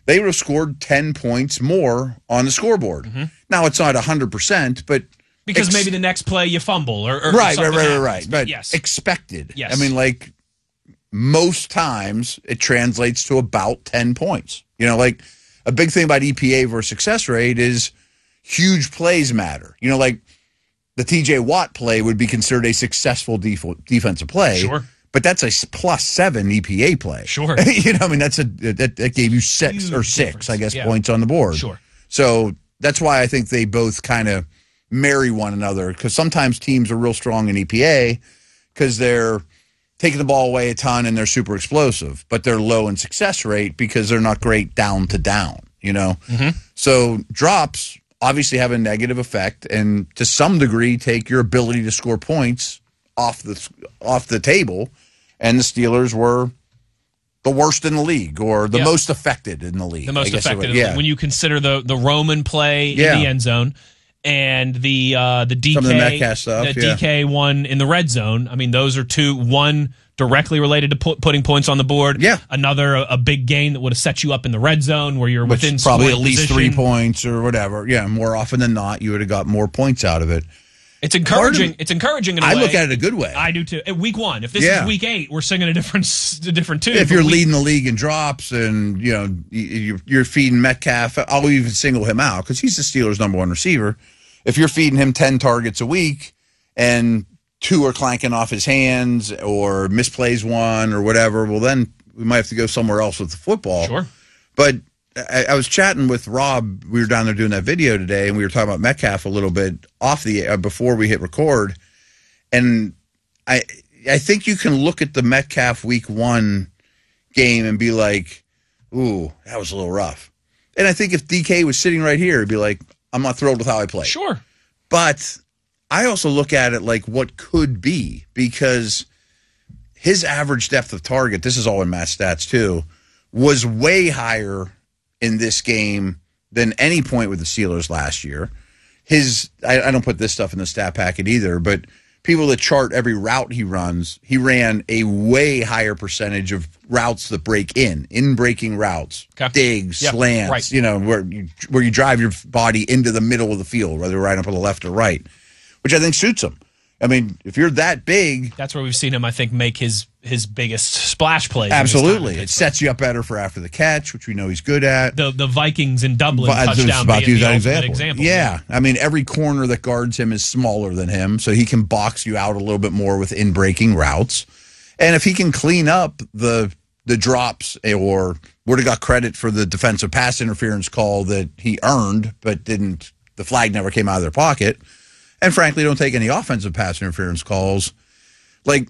they would have scored 10 points more on the scoreboard. Mm-hmm. Now, it's not 100%, but... Because maybe the next play you fumble or right. But yes. Expected. Yes. I mean, like, most times it translates to about 10 points. You know, like, a big thing about EPA versus success rate is huge plays matter. You know, like, the T.J. Watt play would be considered a successful defensive play. Sure. But that's a +7 EPA play. Sure. You know, I mean, that gave you 6 or 6, difference. I guess, points on the board. Sure. So that's why I think they both kind of marry one another, because sometimes teams are real strong in EPA because they're taking the ball away a ton and they're super explosive, but they're low in success rate because they're not great down to down, you know? Mm-hmm. So drops obviously have a negative effect and to some degree take your ability to score points off the table. And the Steelers were the worst in the league, or the most affected in the league. The most affected when you consider the Roman play in the end zone and the DK, some of the Metcalf stuff, DK one in the red zone. I mean, those are two. One directly related to putting points on the board. Yeah. Another a big gain that would have set you up in the red zone where you're within probably at least position. 3 points or whatever. Yeah, more often than not, you would have got more points out of it. It's encouraging. It's encouraging in a way. I look at it a good way. I do too. At week 1, if this is week 8, we're singing a different tune. If you're leading the league in drops, and you know you're feeding Metcalf, I'll even single him out because he's the Steelers' #1 receiver. If you're feeding him 10 targets a week, and 2 are clanking off his hands or misplays one or whatever, well then we might have to go somewhere else with the football. Sure, but. I was chatting with Rob. We were down there doing that video today, and we were talking about Metcalf a little bit off the before we hit record. And I think you can look at the Metcalf week 1 game and be like, "Ooh, that was a little rough." And I think if DK was sitting right here, he'd be like, "I'm not thrilled with how I played." Sure, but I also look at it like what could be, because his average depth of target, this is all in Matt's stats too, was way higher in this game than any point with the Steelers last year. I don't put this stuff in the stat packet either, but people that chart every route he runs, he ran a way higher percentage of routes that break in breaking routes, digs, slants, right. You know, where you drive your body into the middle of the field, whether right up on the left or right, which I think suits him. I mean, if you're that big... That's where we've seen him, I think, make his biggest splash plays. Absolutely. It sets you up better for after the catch, which we know he's good at. The Vikings in Dublin touchdown being the example. Yeah. I mean, every corner that guards him is smaller than him, so he can box you out a little bit more with in-breaking routes. And if he can clean up the drops, or would have got credit for the defensive pass interference call that he earned, but the flag never came out of their pocket, and frankly, don't take any offensive pass interference calls. Like,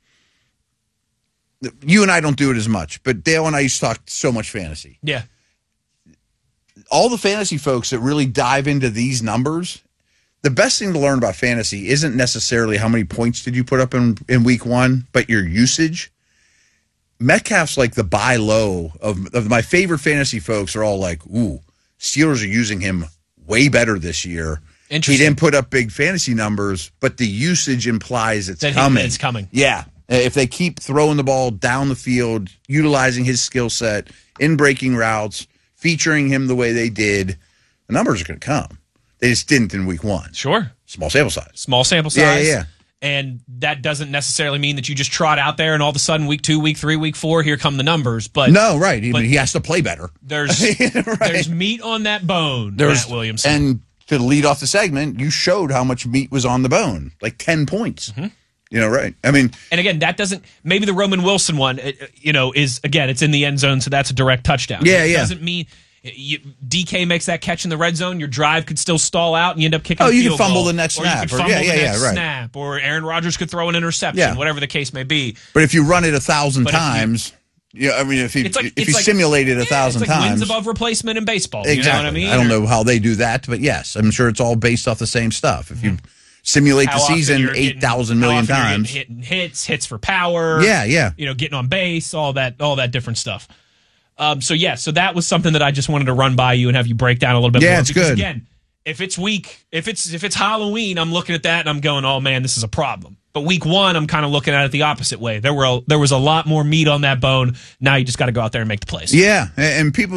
you and I don't do it as much, but Dale and I used to talk so much fantasy. Yeah. All the fantasy folks that really dive into these numbers, the best thing to learn about fantasy isn't necessarily how many points did you put up in week 1, but your usage. Metcalf's like the buy low of my favorite fantasy folks are all like, ooh, Steelers are using him way better this year. He didn't put up big fantasy numbers, but the usage implies it's coming. It's coming. Yeah. If they keep throwing the ball down the field, utilizing his skill set in breaking routes, featuring him the way they did, the numbers are going to come. They just didn't in week 1. Sure. Small sample size. Small sample size. Yeah. And that doesn't necessarily mean that you just trot out there and all of a sudden week 2, week 3, week 4, here come the numbers. But no, right. He has to play better. There's there's meat on that bone, Matt Williamson. And to lead off the segment, you showed how much meat was on the bone, like 10 points. Mm-hmm. You know, right? I mean, and again, that doesn't. Maybe the Roman Wilson one, is again, it's in the end zone, so that's a direct touchdown. Yeah, it doesn't mean DK makes that catch in the red zone. Your drive could still stall out, and you end up kicking. Oh, you can fumble the next snap, or you could fumble the next snap, or Aaron Rodgers could throw an interception, whatever the case may be. But if you run it 1,000 times. Yeah, I mean, if you simulate it 1,000 times, wins above replacement in baseball. Exactly. You know what I mean? I don't know how they do that, but yes, I'm sure it's all based off the same stuff. If you simulate the season 8,000 million times, hitting hits for power. Yeah. Getting on base, all that different stuff. So that was something that I just wanted to run by you and have you break down a little bit more. Yeah, it's good. Again, if it's Halloween, I'm looking at that and I'm going, oh man, this is a problem. But week 1, I'm kind of looking at it the opposite way. There was a lot more meat on that bone. Now you just got to go out there and make the plays. Yeah, and people